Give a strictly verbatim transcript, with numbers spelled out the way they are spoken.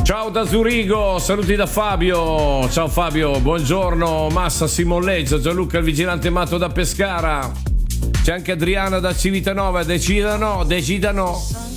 Ciao da Zurigo, saluti da Fabio. Ciao Fabio, buongiorno. Massa Simolleggio, Gianluca il vigilante matto da Pescara. C'è anche Adriana da Civitanova. Decidano, decidano.